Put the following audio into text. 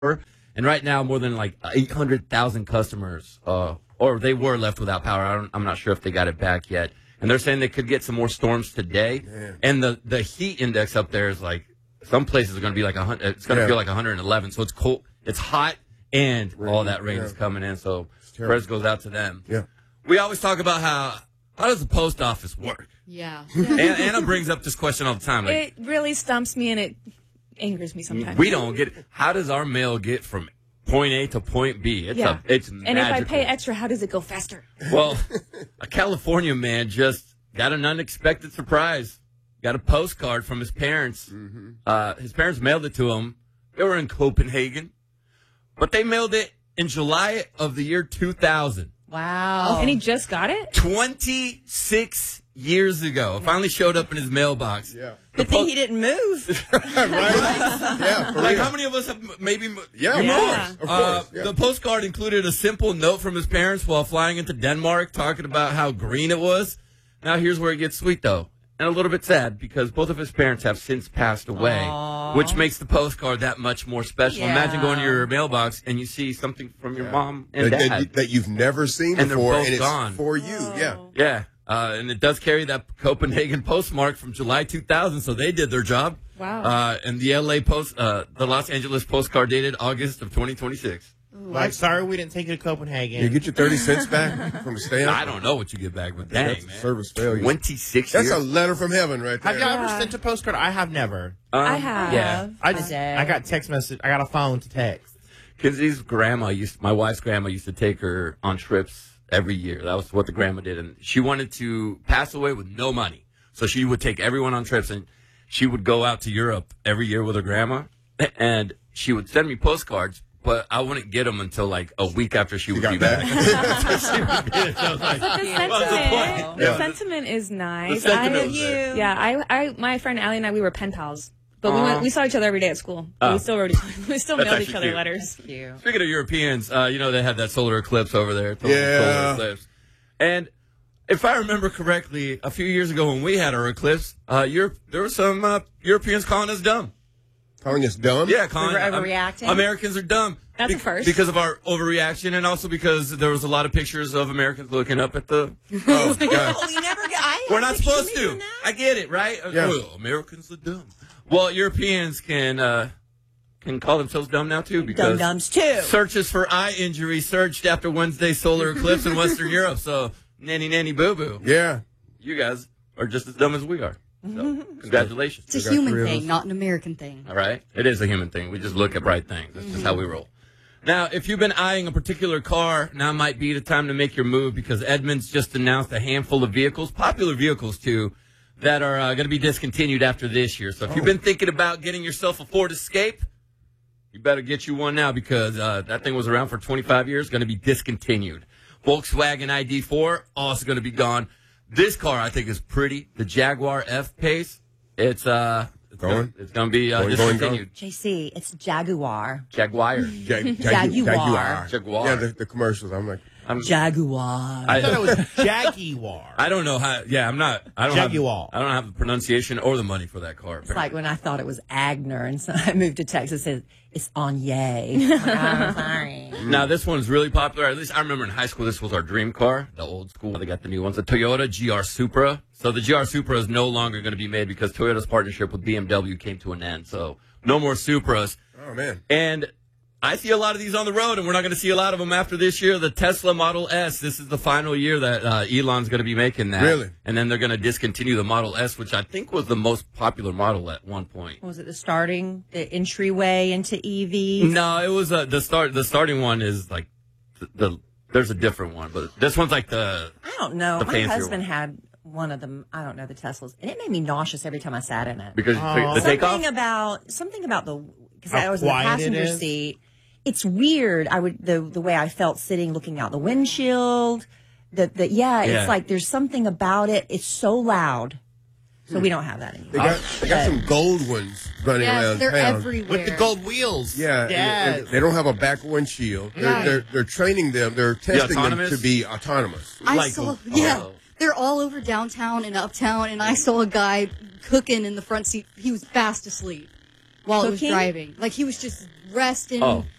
And right now, more than like 800,000 customers, or they were left without power. I'm not sure if they got it back yet. And they're saying they could get some more storms today. Man. And the heat index up there is like, some places are going to be like 100. It's going to feel like 111. So it's cold. It's hot, and all that rain is coming in. So prayers goes out to them. Yeah. We always talk about how does the post office work? Yeah. Anna brings up this question all the time. Like, it really stumps me, and it angers me sometimes. We don't get it. How does our mail get from point A to point B? It's magical. And if I pay extra, how does it go faster? Well, a California man just got an unexpected surprise. Got a postcard from his parents. Mm-hmm. His parents mailed it to him. They were in Copenhagen, but they mailed it in July of the year 2000. Wow. And he just got it? 26 years ago. It finally showed up in his mailbox. Yeah. Good thing he didn't move. Right? Yeah. Like, how many of us have maybe... Of course. The postcard included a simple note from his parents while flying into Denmark, talking about how green it was. Now, here's where it gets sweet, though. And a little bit sad, because both of his parents have since passed away, which makes the postcard that much more special. Yeah. Imagine going to your mailbox and you see something from your mom and dad. That you've never seen and before, and it's gone. For you. Yeah. Yeah. And it does carry that Copenhagen postmark from July 2000, so they did their job. Wow. And the the Los Angeles postcard dated August of 2026. Like, sorry we didn't take you to Copenhagen. You get your 30 cents back from the stamp? I don't know what you get back, but dang, that's man. Service failure. 26 That's years. a letter from heaven right there. Have y'all ever sent a postcard? I have never. I have. Yeah. I got text message. I got a phone to text. Kenzie's grandma my wife's grandma used to take her on trips every year. That was what the grandma did. And she wanted to pass away with no money. So she would take everyone on trips, and she would go out to Europe every year with her grandma. And she would send me postcards, but I wouldn't get them until like a week after she would be back. The sentiment is nice. The sentiment my friend Allie and I, we were pen pals. But we saw each other every day at school. We still mailed each other letters. Speaking of Europeans, they had that solar eclipse over there. Yeah. Solar eclipse. And if I remember correctly, a few years ago when we had our eclipse, there were some Europeans calling us dumb. Calling us dumb? Yeah, we were overreacting. Americans are dumb. That's a first. Because of our overreaction, and also because there was a lot of pictures of Americans looking up at the... Oh, God. Oh, you never get... We're not supposed to. I get it, right? Yeah. Well, Americans are dumb. Well, Europeans can call themselves dumb now, too, because... Dum-dums, too. Searches for eye injury surged after Wednesday's solar eclipse in Western Europe, so nanny boo-boo. Yeah. You guys are just as dumb as we are. So, congratulations. It's a human thing, not an American thing. All right? It is a human thing. We just look at bright things. That's just how we roll. Now, if you've been eyeing a particular car, now might be the time to make your move, because Edmunds just announced a handful of vehicles, popular vehicles too, that are going to be discontinued after this year. So if you've been thinking about getting yourself a Ford Escape, you better get you one now, because that thing was around for 25 years, going to be discontinued. Volkswagen ID4, also going to be gone. This car, I think, is pretty. The Jaguar F-Pace, it's going to be discontinued. JC, it's Jaguar. Jaguar. Jaguar. Jaguar. Yeah, the commercials. I'm like... Jaguar. I thought it was Jaguar. I don't know how. Yeah, I'm not. I don't Jaguar. I don't have the pronunciation or the money for that car. It's like when I thought it was Agner, and so I moved to Texas. It says it's Anye. I'm sorry. Now this one's really popular. At least I remember in high school, this was our dream car. The old school. They got the new ones. The Toyota GR Supra. So the GR Supra is no longer going to be made because Toyota's partnership with BMW came to an end. So no more Supras. Oh man. And I see a lot of these on the road, and we're not going to see a lot of them after this year. The Tesla Model S, this is the final year that Elon's going to be making that. Really? And then they're going to discontinue the Model S, which I think was the most popular model at one point. Was it the entryway into EVs? No, it was the starting one is like there's a different one, but this one's like I don't know. My husband one. Had one of them. I don't know, the Teslas, and it made me nauseous every time I sat in it. Because the takeoff? Something about because I was in the passenger seat. It's weird. The way I felt sitting, looking out the windshield. It's like there's something about it. It's so loud. So we don't have that anymore. They got some gold ones running around they're town. everywhere. With the gold wheels. Yeah. And they don't have a back windshield. They're training them. They're testing them to be autonomous. They're all over downtown and uptown, and I saw a guy cooking in the front seat. He was fast asleep. while it was driving. Like he was just resting. Oh.